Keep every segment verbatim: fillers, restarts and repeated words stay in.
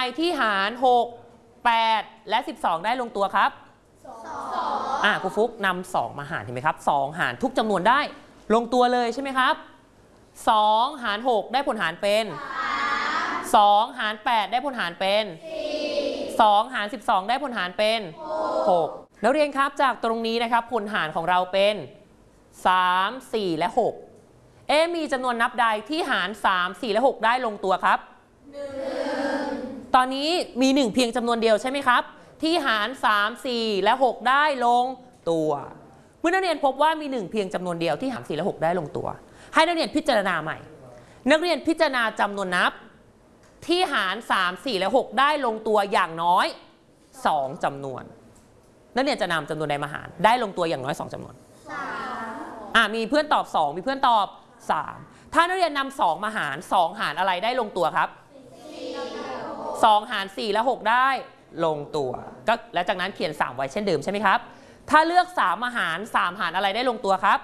ที่หารหก แปดและสิบสองได้ลงตัวครับสองอ่ะครูฟุกนำสองมาหารเห็นไหมครับสองหารทุกจำนวนได้ลงตัวเลยใช่ไหมครับสองหารหกได้ผลหารเป็นสองหารแปดได้ผลหารเป็นสองหารสิบสองได้ผลหารเป็นหกแล้วเรียนครับจากตรงนี้นะครับผลหารของเราเป็นสาม สี่และหกเอ๊ะมีจำนวนนับใดที่หารสาม สี่และหกได้ลงตัวครับหนึ่งตอนนี้มีหนึ่งเพียงจำนวนเดียวใช่ไหมครับที่หารสาม สี่และหกได้ลงตัวเมื่อนักเรียนพบว่ามีหนึ่งเพียงจำนวนเดียวที่หารสี่และหกได้ลงตัวให้นักเรียนพิจารณาใหม่นักเรียนพิจารณาจำนวนนับที่หารสาม สี่และหกได้ลงตัวอย่างน้อยสองจำนวนนักเรียนจะนำจำนวนใดมาหารได้ลงตัวอย่างน้อยสองจำนวนอ่ะมีเพื่อนตอบสองมีเพื่อนตอบสามถ้านักเรียนนำสองมาหารสองหารอะไรได้ลงตัวครับสองหารสี่และหกได้ลงตัวก็และจากนั้นเขียนสามไว้เช่นเดิมใช่ไหมครับถ้าเลือกสามมาหารสามหารอะไรได้ลงตัวครับ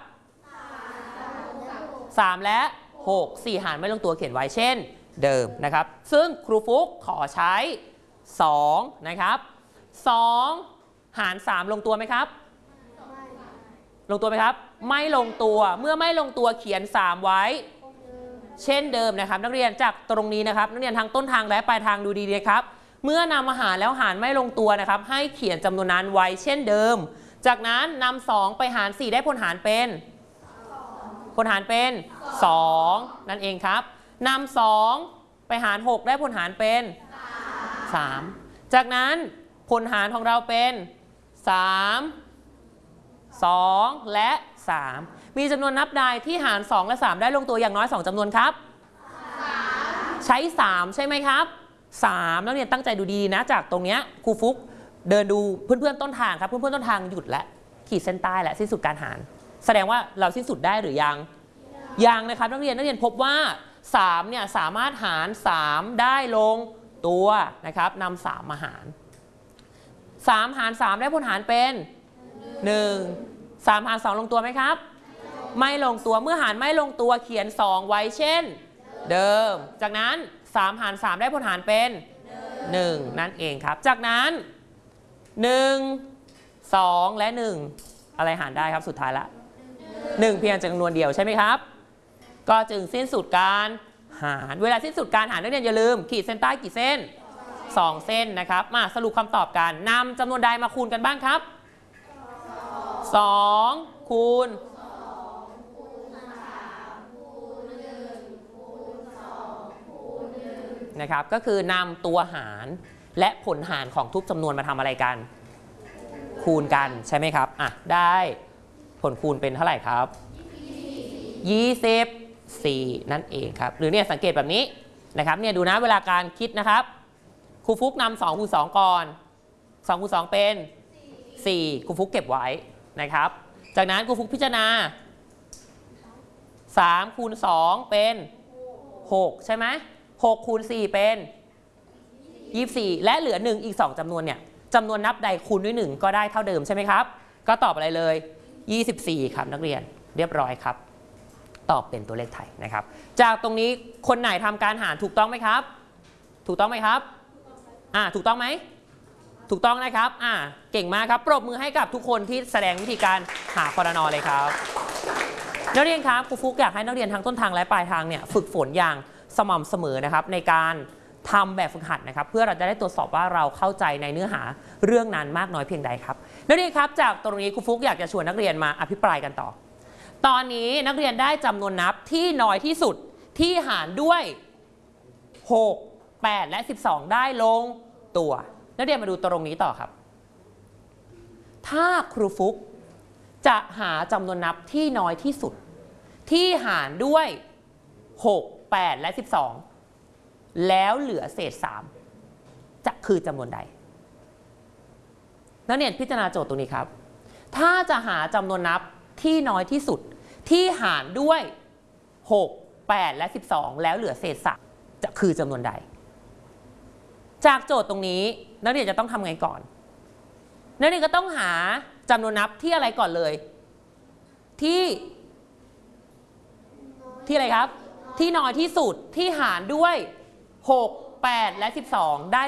สามและหก สี่หารไม่ลงตัวเขียนไว้เช่นเดิมนะครับซึ่งครูฟุกขอใช้สองนะครับสองหารสามลงตัวไหมครับลงตัวไหมครับไม่ลงตัวเมื่อไม่ลงตัวเขียนสามไว้เช่นเดิมนะครับนักเรียนจากตรงนี้นะครับนักเรียนทั้งต้นทางและปลายทางดูดีๆครับเมื่อนำมาหารแล้วหารไม่ลงตัวนะครับให้เขียนจำนวนนั้นไว้เช่นเดิมจากนั้นนำสองไปหารสี่ได้ผลหารเป็นผลหารเป็นสองนั่นเองครับนำสองไปหารหกได้ผลหารเป็นสามจากนั้นผลหารของเราเป็นสามสองและสามมีจำนวนนับใดที่หารสองและสามได้ลงตัวอย่างน้อยสองจำนวนครับใช้สามใช่ไหมครับสามแล้วเนี่ยตั้งใจดูดีนะจากตรงเนี้ยครูฟุกเดินดูเพื่อนๆต้นทางครับเพื่อนๆต้นทางหยุดและขีดเส้นใต้และสิ้นสุดการหารแสดงว่าเราสิ้นสุดได้หรือยังยังนะครับนักเรียนนักเรียนพบว่าสามเนี่ยสามารถหารสามได้ลงตัวนะครับนำสามมาหารสามหารสามได้ผลหารเป็นหนึ่ง สามหารสองลงตัวไหมครับไม่ลงตัวเมื่อหารไม่ลงตัวเขียนสองไว้เช่นเดิมจากนั้นสามหารสามได้ผลหารเป็นหนึ่งนั่นเองครับจากนั้นหนึ่ง สองและหนึ่งอะไรหารได้ครับสุดท้ายละหนึ่งเพียงจำนวนเดียวใช่ไหมครับก็จึงสิ้นสุดการหารเวลาสิ้นสุดการหารนักเรียนอย่าลืมขีดเส้นใต้กี่เส้นสองเส้นนะครับมาสรุปคำตอบกันนำจำนวนใดมาคูณกันบ้างครับสองคูณนะครับก็คือนำตัวหารและผลหารของทุกจำนวนมาทำอะไรกันคูณกันใช่ไหมครับอ่ะได้ผลคูณเป็นเท่าไหร่ครับยี่สิบสี่นั่นเองครับหรือเนี่ยสังเกตแบบนี้นะครับเนี่ยดูนะเวลาการคิดนะครับครูฟุกนำสองคูณสองก่อนสองคูณสองเป็นสี่ครูฟุกเก็บไว้นะครับจากนั้นครูฟุกพิจารณาสามคูณสองเป็นหกใช่ไหมหกคูณสี่เป็นยี่สิบสี่และเหลือหนึ่งอีกสองจำนวนเนี่ยจำนวนนับใดคูณด้วยหนึ่งก็ได้เท่าเดิมใช่ไหมครับก็ตอบอะไรเลยยี่สิบสี่ครับนักเรียนเรียบร้อยครับตอบเป็นตัวเลขไทยนะครับจากตรงนี้คนไหนทำการหารถูกต้องไหมครับถูกต้องไหมครับอ่าถูกต้องไหมถูกต้องนะครับอ่าเก่งมากครับปรบมือให้กับทุกคนที่แสดงวิธีการหาครน.เลยครับนักเรียนครับครูฟุกอยากให้นักเรียนทั้งต้นทางและปลายทางเนี่ยฝึกฝนอย่างสม่ำเสมอนะครับในการทำแบบฝึกหัดนะครับเพื่อเราจะได้ตรวจสอบว่าเราเข้าใจในเนื้อหาเรื่องนั้นมากน้อยเพียงใดครับนักเรียนครับจากตรงนี้ครูฟุกอยากจะชวนนักเรียนมาอภิปรายกันต่อตอนนี้นักเรียนได้จำนวนนับที่น้อยที่สุดที่หารด้วยหก แปดและสิบสองได้ลงตัวนักเรียนมาดูตรงนี้ต่อครับถ้าครูฟุกจะหาจำนวนนับที่น้อยที่สุดที่หารด้วยหก แปดและสิบสองแล้วเหลือเศษสามจะคือจำนวนใดนักเรียนพิจารณาโจทย์ตรงนี้ครับถ้าจะหาจำนวนนับที่น้อยที่สุดที่หารด้วยหก แปดและสิบสองแล้วเหลือเศษสามจะคือจำนวนใดจากโจทย์ตรงนี้นักเรียนจะต้องทำไงก่อนนักเรียนก็ต้องหาจำนวนนับที่อะไรก่อนเลยที่ที่อะไรครับที่น้อยที่สุดที่หารด้วยหก แปดและสิบสองได้